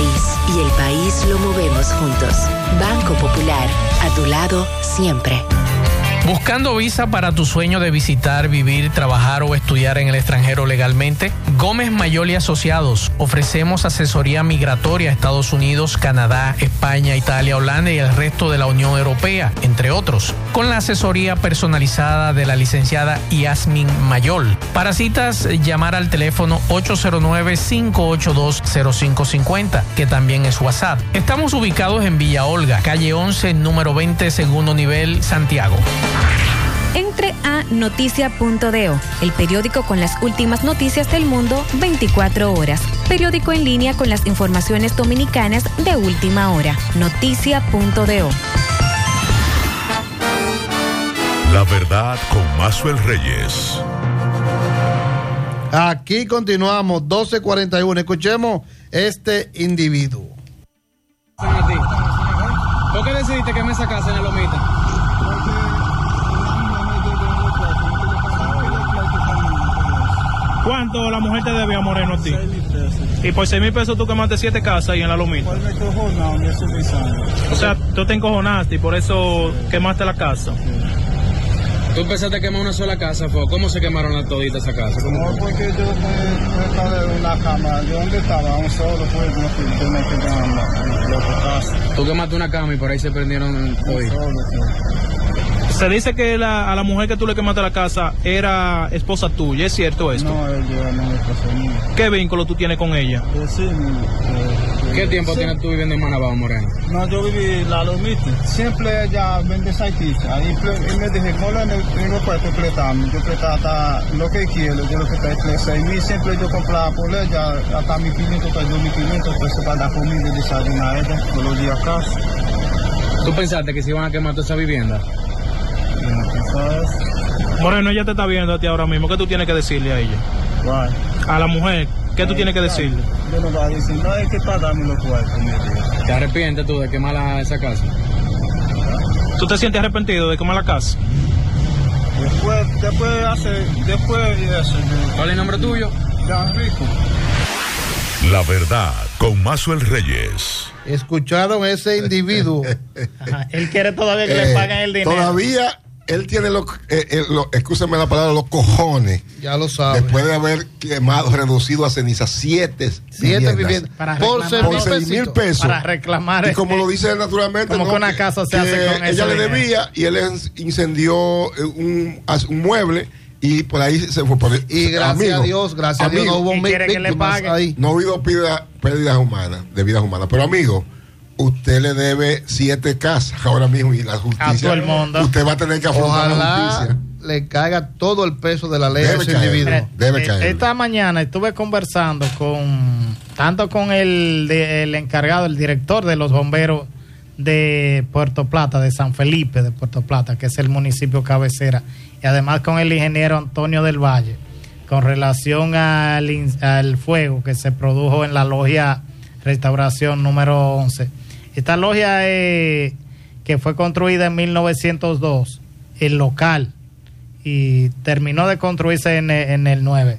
país y el país lo movemos juntos. Banco Popular, a tu lado siempre. ¿Buscando visa para tu sueño de visitar, vivir, trabajar o estudiar en el extranjero legalmente? Gómez Mayol y Asociados. Ofrecemos asesoría migratoria a Estados Unidos, Canadá, España, Italia, Holanda y el resto de la Unión Europea, entre otros, con la asesoría personalizada de la licenciada Yasmin Mayol. Para citas, llamar al teléfono 809-582-0550, que también es WhatsApp. Estamos ubicados en Villa Olga, calle 11, número 20, segundo nivel, Santiago. Entre a noticia.do, el periódico con las últimas noticias del mundo 24 horas. Periódico en línea con las informaciones dominicanas de última hora. Noticia.do. La verdad con Maxwell Reyes. Aquí continuamos, 12:41. Escuchemos este individuo. ¿Por qué decidiste que me sacase en la lomita? ¿Cuánto la mujer te debía, Moreno, a ti? 6,000 pesos. Y por 6,000 pesos tú quemaste 7 casas ahí en la lomita. Pues me encojonado, me suficiente. O sea, tú te encojonaste y por eso quemaste la casa. ¿Tú empezaste a quemar una sola casa, fue? ¿Cómo se quemaron las toditas esa casa? No, porque yo me estaba en una cama. Yo donde estaba, un solo, pues no fui, yo me quedé en la otra casa. Tú quemaste una cama y por ahí se prendieron toditas. Se dice que a la mujer que tú le quemaste la casa era esposa tuya, ¿es cierto esto? No, ella no es esposa mía. ¿Qué vínculo tú tienes con ella? Sí, ¿Qué tiempo tienes tú viviendo en Manabao, Moreno? No, yo viví la lomita. Siempre ella vende salchicha. Y me dije, Moreno, no puedo prestarme. Yo prestaba hasta lo que quiero. Yo lo que presté 6,000. Siempre yo compraba por ella hasta 1,500, pues 2,500 pesos para dar comida y desayunar a ella todos los días acá. ¿Tú pensaste que se iban a quemar toda esa vivienda? Moreno, ella te está viendo a ti ahora mismo. ¿Qué tú tienes que decirle a ella? Right. A la mujer, ¿qué tú tienes que decirle? Yo no voy a decir, no hay que pagarme los cuartos. ¿Te arrepientes tú de quemar esa casa? ¿Tú te sientes arrepentido de quemar la casa? Después de eso. ¿Cuál es el nombre tuyo? Ya, Rico. La verdad con Maxwell Reyes. Escucharon ese individuo. Ajá, él quiere todavía que le paguen el dinero. Todavía él tiene excúsame la palabra, los cojones. Ya lo sabe. Después de haber quemado, reducido a ceniza 7 viviendas. Por 6,000 pesos. Para reclamar. Y como lo dice él naturalmente, como que una casa se hace con eso. Ella le debía y él incendió un mueble. Y por ahí se fue. Y gracias a Dios no hubo víctimas ahí. No ha habido pérdidas humanas, de vidas humanas. Pero amigo, usted le debe 7 casas ahora mismo y la justicia. A todo el mundo. Usted va a tener que afrontar la justicia. Le caiga todo el peso de la ley a ese individuo. Debe caer. Esta mañana estuve conversando tanto con el encargado, el director de los bomberos de Puerto Plata, de San Felipe de Puerto Plata, que es el municipio cabecera, y además con el ingeniero Antonio del Valle, con relación al fuego que se produjo en la logia Restauración número 11. Esta logia que fue construida en 1902, el local, y terminó de construirse en el 9.